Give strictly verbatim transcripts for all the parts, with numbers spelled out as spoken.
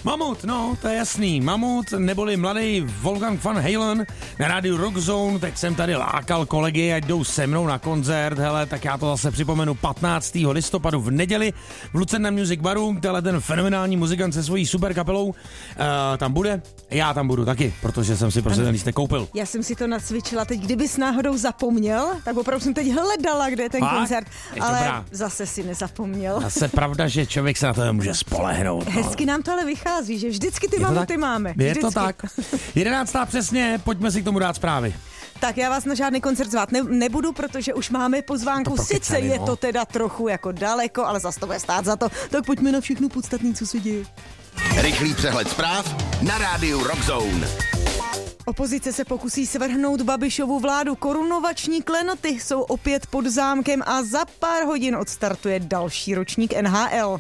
Mamut, no, to je jasný. Mamut, neboli mladý Wolfgang van Halen na rádiu Rock Zone. Teď jsem tady lákal kolegy, ať jdou se mnou na koncert. Hele, tak já to zase připomenu patnáctého listopadu v neděli v Lucerna Music Baru. Tenhle ten fenomenální muzikant se svojí super kapelou uh, tam bude. Já tam budu taky, protože jsem si prostě ten lístek koupil. Já jsem si to nacvičila teď, kdybys náhodou zapomněl, tak opravdu jsem teď hledala, kde je ten Fakt? koncert, Je ale dobrá. zase si nezapomněl. Zase pravda, že člověk se na to může spolehnout. No. Hezky nám to ale vychází, že vždycky ty mamuty máme. Je Vždycky. to tak. jedenáctá přesně, pojďme si k tomu dát zprávy. Tak já vás na žádný koncert zvát ne- nebudu, protože už máme pozvánku. To Sice prokecali, je no. to teda trochu jako daleko, ale zase to bude stát za to. Tak pojďme na všechno podstatné, co se děje. Rychlý přehled zpráv na rádiu Rock Zone. Opozice se pokusí svrhnout Babišovu vládu. Korunovační klenoty jsou opět pod zámkem a za pár hodin odstartuje další ročník N H L.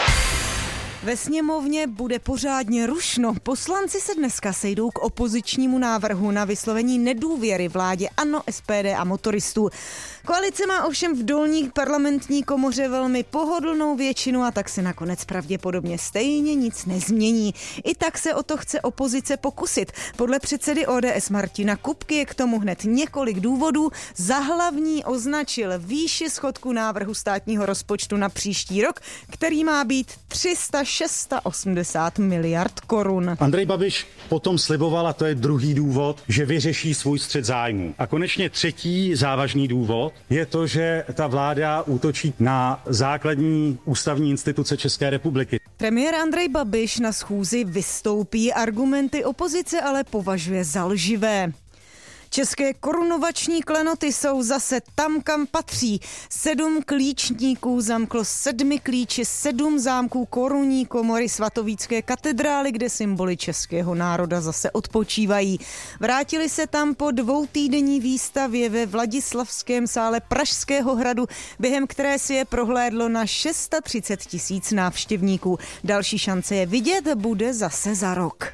Ve sněmovně bude pořádně rušno. Poslanci se dneska sejdou k opozičnímu návrhu na vyslovení nedůvěry vládě ANO, S P D a motoristů. Koalice má ovšem v dolní parlamentní komoře velmi pohodlnou většinu a tak se nakonec pravděpodobně stejně nic nezmění. I tak se o to chce opozice pokusit. Podle předsedy O D S Martina Kupky je k tomu hned několik důvodů. Za hlavní označil výši schodku návrhu státního rozpočtu na příští rok, který má být tři sta osmdesát šest miliard korun. Andrej Babiš potom sliboval, a to je druhý důvod, že vyřeší svůj střet zájmů. A konečně třetí závažný důvod je to, že ta vláda útočí na základní ústavní instituce České republiky. Premiér Andrej Babiš na schůzi vystoupí, argumenty opozice ale považuje za lživé. České korunovační klenoty jsou zase tam, kam patří. Sedm klíčníků zamklo sedmi klíči, sedm zámků korunní komory svatovícké katedrály, kde symboly českého národa zase odpočívají. Vrátili se tam po dvoutýdenní výstavě ve Vladislavském sále Pražského hradu, během které si je prohlédlo na třicet šest tisíc návštěvníků. Další šance je vidět bude zase za rok.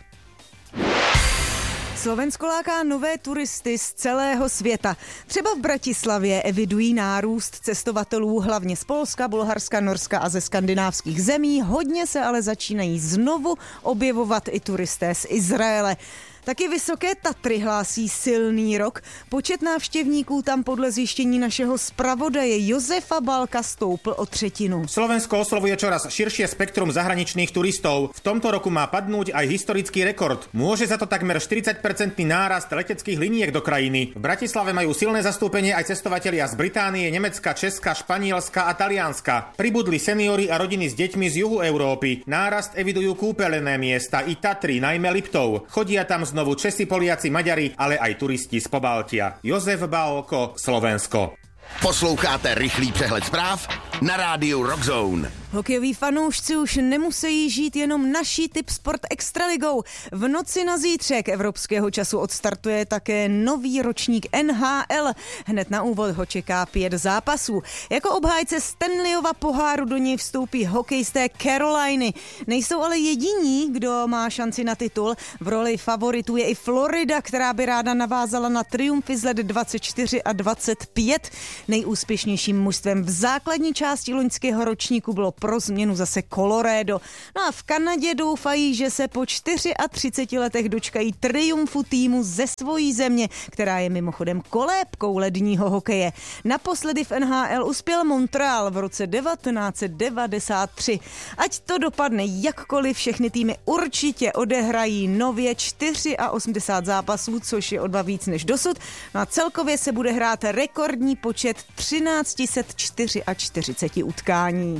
Slovensko láká nové turisty z celého světa. Třeba v Bratislavě evidují nárůst cestovatelů hlavně z Polska, Bulharska, Norska a ze skandinávských zemí. Hodně se ale začínají znovu objevovat i turisté z Izraele. Taky Vysoké Tatry hlásí silný rok. Počet návštěvníků tam podle zjištění našeho zpravodaje Josefa Balka stoupl o třetinu. Slovensko oslovuje čoraz širšie spektrum zahraničných turistov. V tomto roku má padnúť aj historický rekord. Môže za to takmer štyridsať percent nárast leteckých liniek do krajiny. V Bratislave majú silné zastúpenie aj cestovatelia z Británie, Nemecka, Česka, Španielska a Talianska. Pribudli seniori a rodiny s deťmi z juhu Európy. Nárast evidujú kúpeľné miesta i Tatry, najmä Liptov. Chodia tam znovu Česi, Poliaci, Maďari, ale aj turisti z Pobaltia. Jozef Bálko, Slovensko. Posloucháte rychlý přehled zpráv na rádiu Rock Zone. Hokejoví fanoušci už nemusí žít jenom naší typ Sport Extraligou. V noci na zítřek evropského času odstartuje také nový ročník N H L. Hned na úvod ho čeká pět zápasů. Jako obhájce Stanleyova poháru do něj vstoupí hokejisté Caroliny. Nejsou ale jediní, kdo má šanci na titul. V roli favoritů je i Florida, která by ráda navázala na triumfy z let dvacet čtyři a dvacet pět. Nejúspěšnějším mužstvem v základní části loňského ročníku bylo pro změnu zase Colorado. No a v Kanadě doufají, že se po třiceti čtyřech letech dočkají triumfu týmu ze svojí země, která je mimochodem kolébkou ledního hokeje. Naposledy v N H L uspěl Montreal v roce devatenáct set devadesát tři. Ať to dopadne jakkoliv, všechny týmy určitě odehrají nově osmdesát čtyři zápasů, což je o dva víc než dosud. No a celkově se bude hrát rekordní počet třináct set čtyřicet čtyři utkání.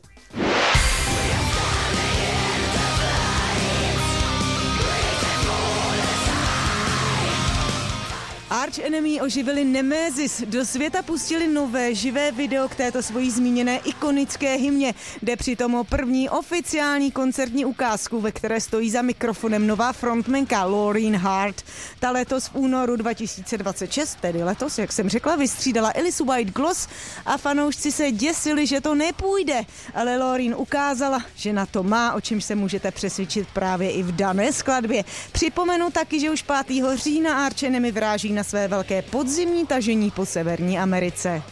Arch Enemy oživili Nemesis. Do světa pustili nové živé video k této svojí zmíněné ikonické hymně. Jde přitom o první oficiální koncertní ukázku, ve které stojí za mikrofonem nová frontmanka Laureen Hart. Ta letos v únoru dva tisíce dvacet šest, tedy letos, jak jsem řekla, vystřídala Alice White Gloss a fanoušci se děsili, že to nepůjde. Ale Laureen ukázala, že na to má, o čemž se můžete přesvědčit právě i v dané skladbě. Připomenu taky, že už pátého října Arch Enemy vyráží na své velké podzimní tažení po Severní Americe.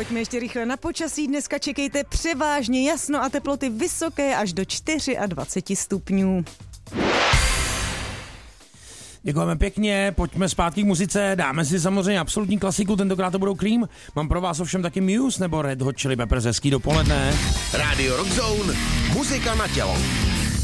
pojďme ještě rychle na počasí. Dneska čekejte převážně jasno a teploty vysoké až do dvacet čtyři stupňů. Děkujeme pěkně, pojďme zpátky k muzice, dáme si samozřejmě absolutní klasiku, tentokrát to budou Cream. Mám pro vás ovšem taky Muse nebo Red Hot Chili Peppers, hezký dopoledne. Rádio Rock Zone, muzika na tělo.